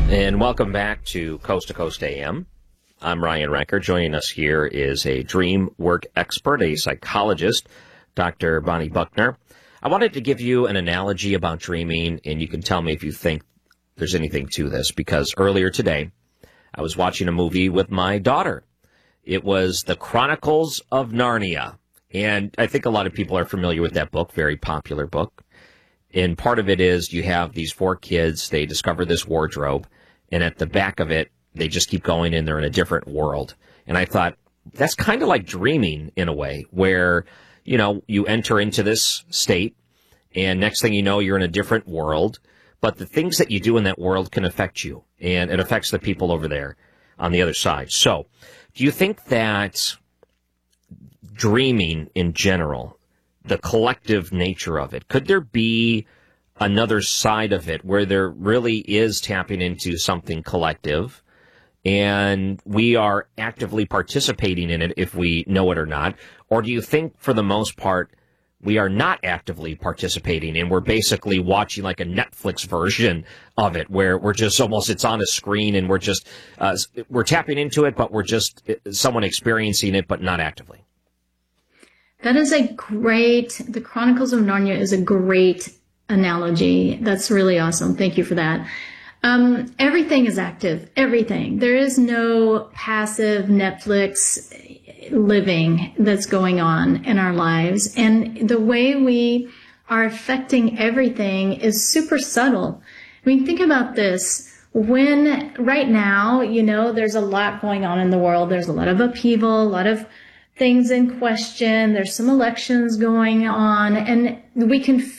And welcome back to Coast AM. I'm Ryan Recker. Joining us here is a dream work expert, a psychologist, Dr. Bonnie Buckner. I wanted to give you an analogy about dreaming, and you can tell me if you think there's anything to this, because earlier today, I was watching a movie with my daughter. It was The Chronicles of Narnia, and I think a lot of people are familiar with that book, very popular book. And part of it is you have these four kids, they discover this wardrobe, and at the back of it, they just keep going and they're in a different world. And I thought, that's kind of like dreaming in a way, where, you know, you enter into this state, and next thing you know, you're in a different world. But the things that you do in that world can affect you, and it affects the people over there on the other side. So, do you think that dreaming in general, the collective nature of it, could there be another side of it where there really is tapping into something collective and we are actively participating in it if we know it or not? Or do you think for the most part we are not actively participating and we're basically watching like a Netflix version of it where we're just almost, it's on a screen and we're just, we're tapping into it, but we're just someone experiencing it, but not actively? That is The Chronicles of Narnia is a great analogy. That's really awesome. Thank you for that. Everything is active. Everything. There is no passive Netflix living that's going on in our lives. And the way we are affecting everything is super subtle. I mean, think about this. When right now, you know, there's a lot going on in the world. There's a lot of upheaval, a lot of things in question. There's some elections going on, and we can